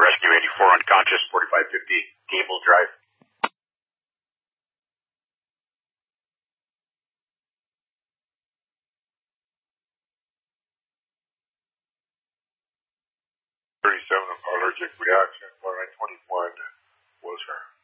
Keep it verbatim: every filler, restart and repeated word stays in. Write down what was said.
Rescue eighty-four unconscious, forty-five fifty Gable Drive. thirty-seven allergic reaction, one nine twenty-one was her.